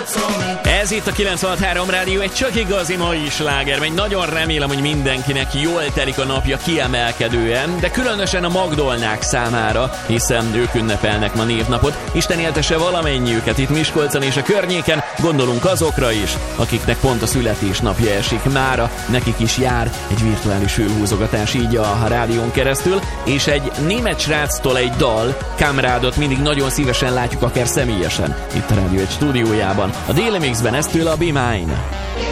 Ez itt a 96.3 Rádió, egy csak igazi mai sláger, mert nagyon remélem, hogy mindenkinek jól telik a napja kiemelkedően, de különösen a Magdolnák számára, hiszen ők ünnepelnek ma névnapot. Isten éltesse valamennyiüket itt Miskolcon és a környéken, gondolunk azokra is, akiknek pont a születésnapja esik mára, nekik is jár egy virtuális fülhúzogatás így a rádión keresztül, és egy német sráctól egy dal, Kamrádot mindig nagyon szívesen látjuk akár személyesen itt a Rádió egy stúdiójában. A Déli Mixben ez tőle a Be Mine.